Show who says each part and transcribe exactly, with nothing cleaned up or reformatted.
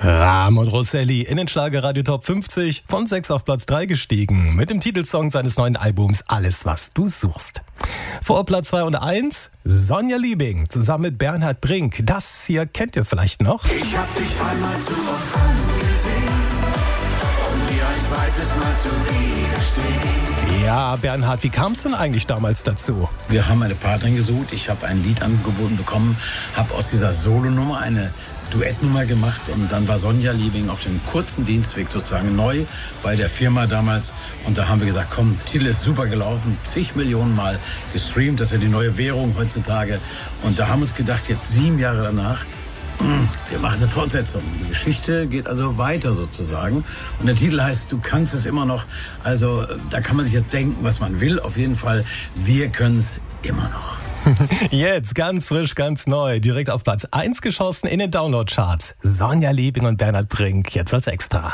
Speaker 1: Rahm und Rosselli in den Schlagerradio Top fünfzig, von sechs auf Platz drei gestiegen, mit dem Titelsong seines neuen Albums Alles, was du suchst. Vor Platz zwei und eins, Sonja Liebing, zusammen mit Bernhard Brink. Das hier kennt ihr vielleicht noch.
Speaker 2: Ich hab dich einmal zu oft angesehen, um dir ein zweites Mal zu widerstehen.
Speaker 1: Ja, Bernhard, wie kam es denn eigentlich damals dazu?
Speaker 3: Wir haben eine Partnerin gesucht, ich habe ein Lied angeboten bekommen, habe aus dieser Solonummer eine Duettnummer gemacht und dann war Sonja Liebing auf dem kurzen Dienstweg sozusagen neu bei der Firma damals und da haben wir gesagt, komm, Titel ist super gelaufen, zig Millionen Mal gestreamt, das ist ja die neue Währung heutzutage und da haben wir uns gedacht, jetzt sieben Jahre danach, wir machen eine Fortsetzung. Die Geschichte geht also weiter sozusagen und der Titel heißt, du kannst es immer noch, also da kann man sich jetzt denken, was man will, auf jeden Fall, wir können es immer noch.
Speaker 1: Jetzt ganz frisch, ganz neu, direkt auf Platz eins geschossen in den Download-Charts. Sonja Liebing und Bernhard Brink, jetzt als Extra.